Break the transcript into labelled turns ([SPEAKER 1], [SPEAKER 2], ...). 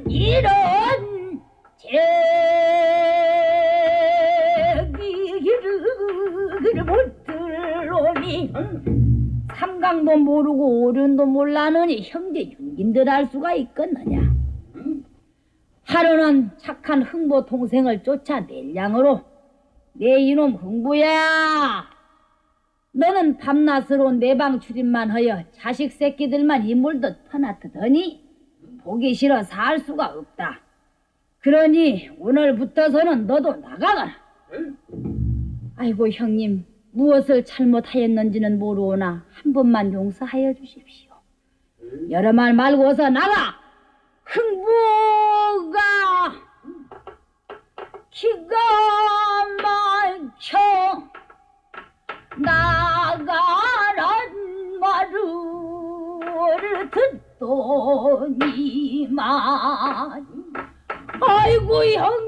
[SPEAKER 1] 이런 제기를 못 들오니 삼강도 모르고 오륜도 몰라느니 형제 윤긴들 할 수가 있겠느냐. 하루는 착한 흥보 동생을 쫓아낼 양으로 내 이놈 흥부야, 너는 밤낮으로 내 방 출입만 하여 자식 새끼들만 인물듯 퍼놔두더니 보기 싫어 살 수가 없다. 그러니 오늘부터서는 너도 나가거라. 아이고 형님, 무엇을 잘못하였는지는 모르오나 한 번만 용서하여 주십시오. 여러 말 말고 어서 나가. 흥부가 기가 막혀 나가란 말을 듣더니만 아이고 형